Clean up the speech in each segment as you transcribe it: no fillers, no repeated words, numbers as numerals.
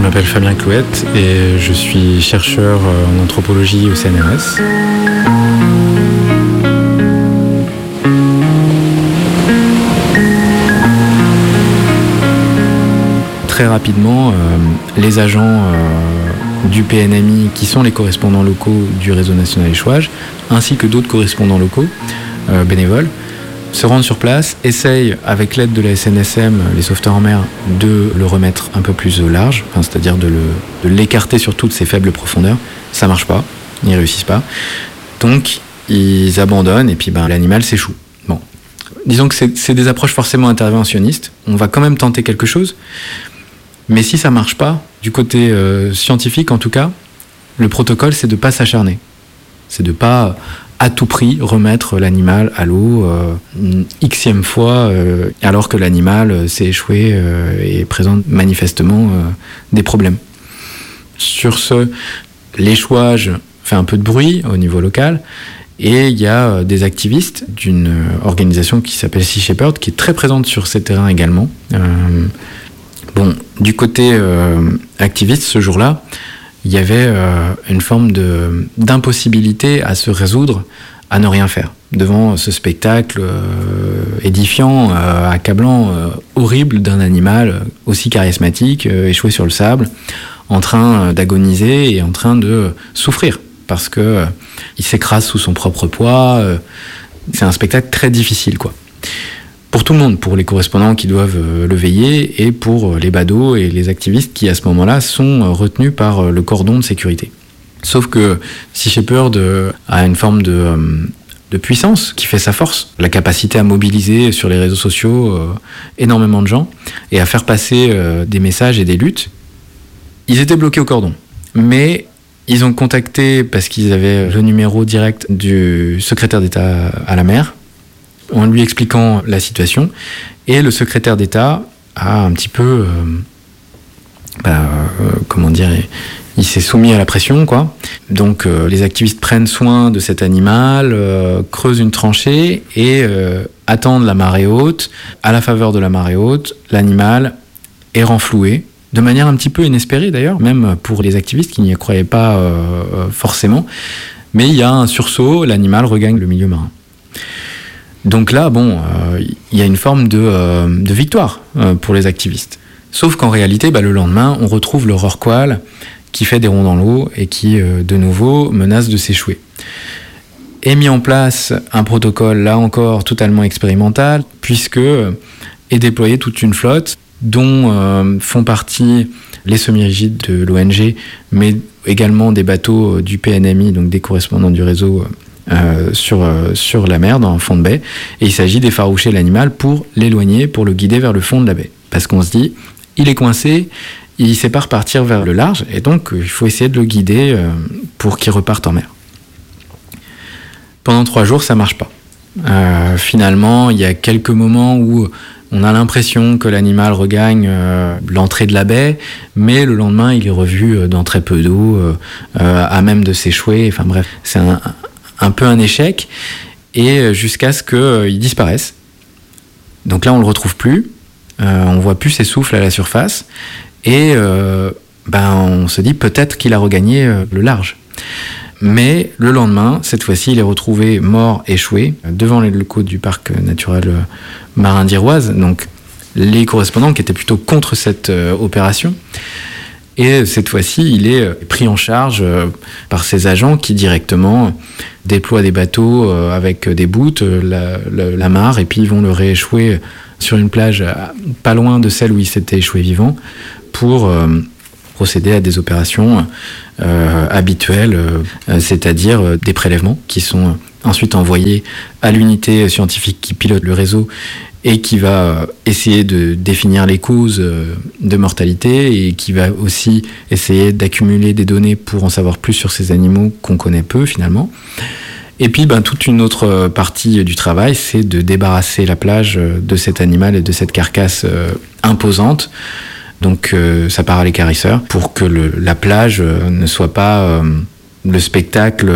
m'appelle Fabien Clouette et je suis chercheur en anthropologie au CNRS. Très rapidement, les agents du PNMI, qui sont les correspondants locaux du réseau national échouage, ainsi que d'autres correspondants locaux, bénévoles, se rendent sur place, essayent, avec l'aide de la SNSM, les sauveteurs en mer, de le remettre un peu plus large, c'est-à-dire de l'écarter sur toutes ces faibles profondeurs. Ça marche pas, ils n'y réussissent pas. Donc, ils abandonnent et puis l'animal s'échoue. Bon. Disons que c'est des approches forcément interventionnistes. On va quand même tenter quelque chose. Mais si ça marche pas, du côté scientifique en tout cas, le protocole, c'est de ne pas s'acharner. C'est de ne pas à tout prix remettre l'animal à l'eau une xème fois alors que l'animal s'est échoué et présente manifestement des problèmes. Sur ce, l'échouage fait un peu de bruit au niveau local et il y a des activistes d'une organisation qui s'appelle Sea Shepherd qui est très présente sur ces terrains également. Du côté activiste, ce jour-là, il y avait une forme d'impossibilité à se résoudre à ne rien faire devant ce spectacle édifiant, accablant, horrible d'un animal aussi charismatique, échoué sur le sable, en train d'agoniser et en train de souffrir parce que il s'écrase sous son propre poids. C'est un spectacle très difficile, quoi. Pour tout le monde, pour les correspondants qui doivent le veiller et pour les badauds et les activistes qui, à ce moment-là, sont retenus par le cordon de sécurité. Sauf que Sea Shepherd a une forme de puissance qui fait sa force, la capacité à mobiliser sur les réseaux sociaux énormément de gens et à faire passer des messages et des luttes. Ils étaient bloqués au cordon, mais ils ont contacté, parce qu'ils avaient le numéro direct du secrétaire d'État à la mer, en lui expliquant la situation, et le secrétaire d'État a un petit peu, il s'est soumis à la pression, quoi. Donc les activistes prennent soin de cet animal, creusent une tranchée et attendent la marée haute. À la faveur de la marée haute, l'animal est renfloué, de manière un petit peu inespérée d'ailleurs, même pour les activistes qui n'y croyaient pas forcément. Mais il y a un sursaut, l'animal regagne le milieu marin. Donc là, il y a une forme de victoire pour les activistes. Sauf qu'en réalité, le lendemain, on retrouve le rorqual qui fait des ronds dans l'eau et qui, de nouveau, menace de s'échouer. Est mis en place un protocole, là encore, totalement expérimental, puisque est déployée toute une flotte dont font partie les semi-rigides de l'ONG, mais également des bateaux du PNMI, donc des correspondants du réseau sur la mer, dans le fond de baie, et il s'agit d'effaroucher l'animal pour l'éloigner, pour le guider vers le fond de la baie. Parce qu'on se dit, il est coincé, il ne sait pas repartir vers le large, et donc il faut essayer de le guider pour qu'il reparte en mer. Pendant 3 jours, ça ne marche pas. Finalement, il y a quelques moments où on a l'impression que l'animal regagne l'entrée de la baie, mais le lendemain, il est revu dans très peu d'eau, à même de s'échouer. Enfin bref, c'est un peu un échec, et jusqu'à ce qu'il disparaisse. Donc là, on le retrouve plus, on voit plus ses souffles à la surface, et on se dit peut-être qu'il a regagné le large. Mais le lendemain, cette fois-ci, il est retrouvé mort, échoué, devant les locaux du parc naturel marin d'Iroise, donc les correspondants qui étaient plutôt contre cette opération. Et cette fois-ci, il est pris en charge par ces agents qui directement déploient des bateaux avec des boots, la mare, et puis ils vont le rééchouer sur une plage pas loin de celle où il s'était échoué vivant pour procéder à des opérations habituelles, c'est-à-dire des prélèvements qui sont ensuite envoyés à l'unité scientifique qui pilote le réseau et qui va essayer de définir les causes de mortalité et qui va aussi essayer d'accumuler des données pour en savoir plus sur ces animaux qu'on connaît peu finalement. Et puis toute une autre partie du travail, c'est de débarrasser la plage de cet animal et de cette carcasse imposante. Donc ça part à l'équarrisseur pour que la plage ne soit pas le spectacle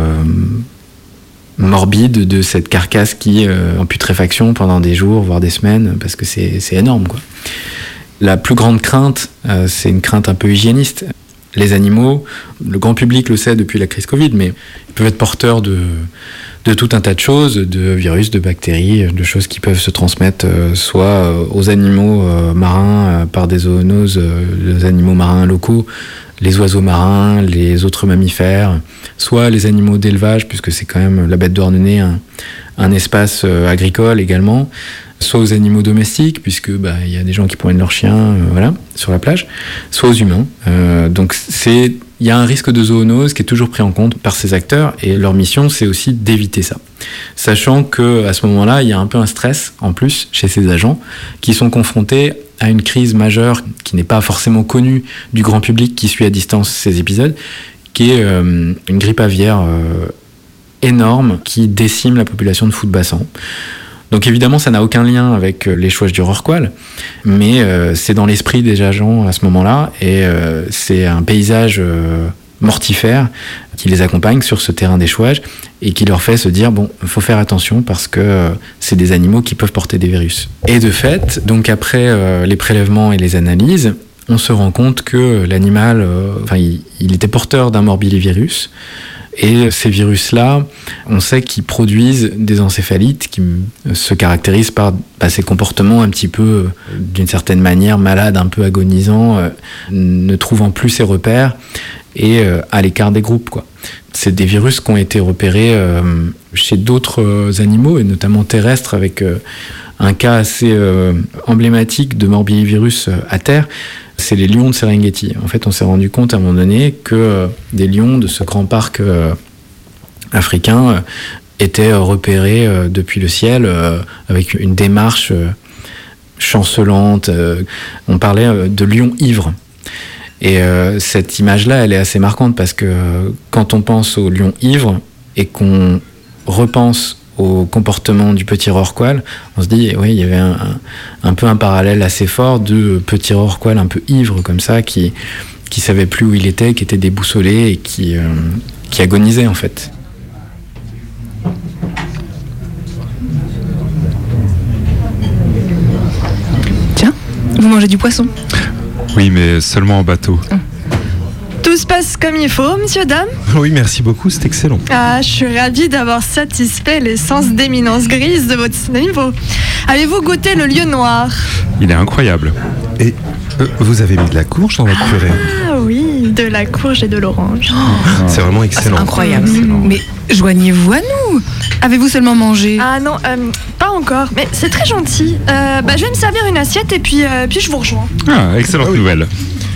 morbide de cette carcasse qui est en putréfaction pendant des jours, voire des semaines, parce que c'est énorme, quoi. La plus grande crainte, c'est une crainte un peu hygiéniste. Les animaux, le grand public le sait depuis la crise Covid, mais ils peuvent être porteurs de tout un tas de choses, de virus, de bactéries, de choses qui peuvent se transmettre soit aux animaux marins par des zoonoses, les animaux marins locaux, les oiseaux marins, les autres mammifères, soit les animaux d'élevage, puisque c'est quand même la bête d'Ornenay, un espace agricole également, soit aux animaux domestiques, puisque y a des gens qui promènent leurs chiens sur la plage, soit aux humains. Donc il y a un risque de zoonose qui est toujours pris en compte par ces acteurs, et leur mission, c'est aussi d'éviter ça. Sachant qu'à ce moment-là, il y a un peu un stress en plus chez ces agents qui sont confrontés à une crise majeure qui n'est pas forcément connue du grand public qui suit à distance ces épisodes, qui est une grippe aviaire énorme qui décime la population de Fout-de-Bassan. Donc évidemment, ça n'a aucun lien avec les chouages du Rorqual, mais c'est dans l'esprit des agents à ce moment-là, et c'est un paysage mortifère qui les accompagne sur ce terrain d'échouage et qui leur fait se dire il faut faire attention parce que c'est des animaux qui peuvent porter des virus. Et de fait, donc après les prélèvements et les analyses, on se rend compte que l'animal, il était porteur d'un morbillivirus. Et ces virus-là, on sait qu'ils produisent des encéphalites qui se caractérisent par ces comportements un petit peu, d'une certaine manière, malades, un peu agonisants, ne trouvant plus ses repères et à l'écart des groupes, quoi. C'est des virus qui ont été repérés chez d'autres animaux, et notamment terrestres, avec un cas assez emblématique de morbillivirus à terre. C'est les lions de Serengeti. En fait, on s'est rendu compte à un moment donné que des lions de ce grand parc africain étaient repérés depuis le ciel avec une démarche chancelante. On parlait de lions ivres. Et cette image-là, elle est assez marquante parce que quand on pense aux lions ivres et qu'on repense au comportement du petit rorqual, on se dit, oui, il y avait un peu un parallèle assez fort de petit rorqual un peu ivre comme ça, qui savait plus où il était, qui était déboussolé et qui agonisait en fait. Tiens, vous mangez du poisson? Oui, mais seulement en bateau. Tout se passe comme il faut, monsieur, dame? Oui, merci beaucoup, c'est excellent. Ah, je suis ravie d'avoir satisfait les sens d'éminence grise de votre niveau. Avez-vous goûté le lieu noir? Il est incroyable. Et vous avez mis de la courge dans votre purée? Ah oui, de la courge et de l'orange. C'est vraiment excellent. C'est incroyable. Mais joignez-vous à nous. Avez-vous seulement mangé? Ah non, pas encore, mais c'est très gentil. Je vais me servir une assiette et puis je vous rejoins. Ah, excellente nouvelle.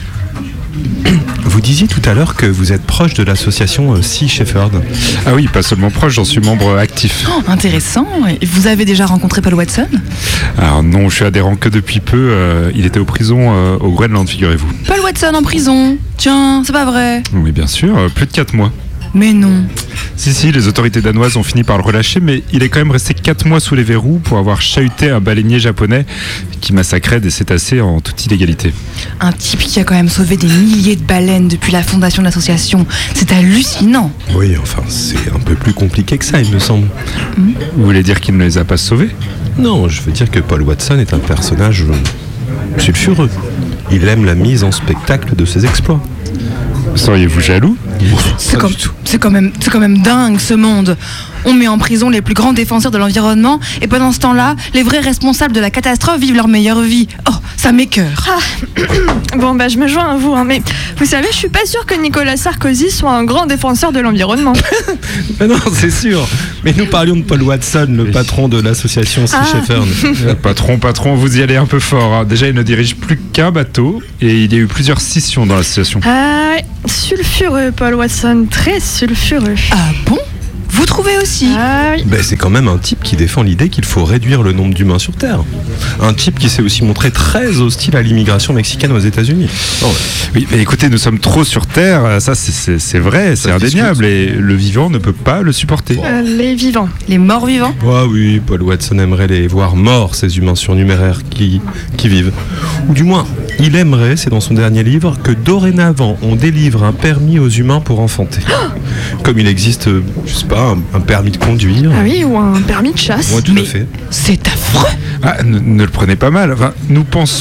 Vous disiez tout à l'heure que vous êtes proche de l'association Sea Shepherd. Ah oui, pas seulement proche, j'en suis membre actif. Oh, intéressant. Et vous avez déjà rencontré Paul Watson? Alors non, je suis adhérent que depuis peu. Il était aux prisons au Groenland, figurez-vous. Paul Watson en prison? Tiens, c'est pas vrai. Oui, bien sûr, plus de 4 mois. Mais non. Si, les autorités danoises ont fini par le relâcher, mais il est quand même resté 4 mois sous les verrous pour avoir chahuté un baleinier japonais qui massacrait des cétacés en toute illégalité. Un type qui a quand même sauvé des milliers de baleines depuis la fondation de l'association. C'est hallucinant. Oui, enfin, c'est un peu plus compliqué que ça, il me semble. Vous voulez dire qu'il ne les a pas sauvés? Non, je veux dire que Paul Watson est un personnage sulfureux. Il aime la mise en spectacle de ses exploits. Seriez-vous jaloux? C'est quand même dingue ce monde. On met en prison les plus grands défenseurs de l'environnement et pendant ce temps-là, les vrais responsables de la catastrophe vivent leur meilleure vie. Oh, ça m'écœure. Bon, je me joins à vous, mais vous savez, je suis pas sûre que Nicolas Sarkozy soit un grand défenseur de l'environnement. Non, c'est sûr. Mais nous parlions de Paul Watson, le patron de l'association Sea Shepherd. Patron, vous y allez un peu fort. Hein. Déjà, il ne dirige plus qu'un bateau et il y a eu plusieurs scissions dans l'association. Ah ouais, sulfureux Paul Watson, très sulfureux. Ah bon? Vous trouvez aussi? Ah oui. C'est quand même un type qui défend l'idée qu'il faut réduire le nombre d'humains sur Terre. Un type qui s'est aussi montré très hostile à l'immigration mexicaine aux États-Unis. Oui, mais écoutez, nous sommes trop sur Terre, ça c'est vrai, c'est indéniable, et le vivant ne peut pas le supporter. Les vivants. Les morts vivants? Ah oui, Paul Watson aimerait les voir morts, ces humains surnuméraires qui vivent. Ou du moins, il aimerait, c'est dans son dernier livre, que dorénavant on délivre un permis aux humains pour enfanter. Comme il existe, je sais pas, un permis de conduire. Ah oui, ou un permis de chasse. Ouais, tout à fait. C'est affreux. Ah, ne le prenez pas mal. Enfin, nous pensons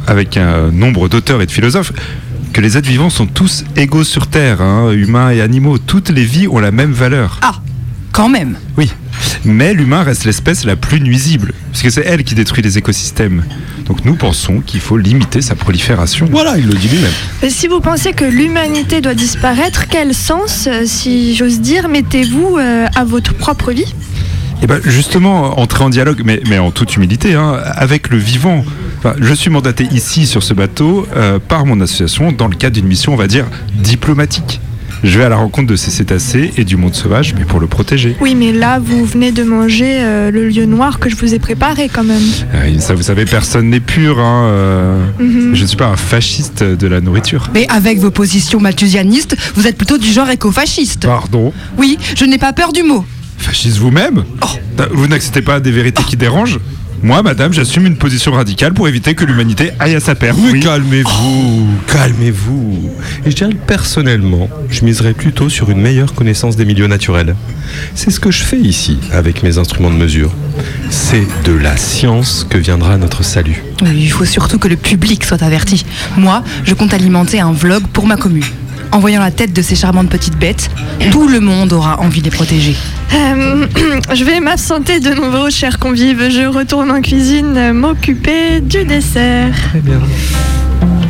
avec un nombre d'auteurs et de philosophes, que les êtres vivants sont tous égaux sur Terre, humains et animaux. Toutes les vies ont la même valeur. Ah, quand même. Oui, mais l'humain reste l'espèce la plus nuisible, parce que c'est elle qui détruit les écosystèmes. Donc nous pensons qu'il faut limiter sa prolifération. Voilà, il le dit lui-même. Mais si vous pensez que l'humanité doit disparaître, quel sens, si j'ose dire, mettez-vous à votre propre vie ? Et ben justement, entrer en dialogue, mais en toute humilité, avec le vivant. Enfin, je suis mandaté ici sur ce bateau par mon association dans le cadre d'une mission, on va dire, diplomatique. Je vais à la rencontre de ces cétacés et du monde sauvage, mais pour le protéger. Oui, mais là, vous venez de manger le lieu noir que je vous ai préparé quand même. Ça, vous savez, personne n'est pur. Je ne suis pas un fasciste de la nourriture. Mais avec vos positions malthusianistes, vous êtes plutôt du genre éco-fasciste. Pardon ? Oui, je n'ai pas peur du mot. Fasciste vous-même ? Vous n'acceptez pas des vérités qui dérangent ? Moi, madame, j'assume une position radicale pour éviter que l'humanité aille à sa perte. Oui. Calmez-vous, calmez-vous. Et je dirais que personnellement, je miserais plutôt sur une meilleure connaissance des milieux naturels. C'est ce que je fais ici, avec mes instruments de mesure. C'est de la science que viendra notre salut. Oui, il faut surtout que le public soit averti. Moi, je compte alimenter un vlog pour ma commune. En voyant la tête de ces charmantes petites bêtes, tout le monde aura envie de les protéger. Je vais m'absenter de nouveau, chers convives. Je retourne en cuisine m'occuper du dessert. Très bien.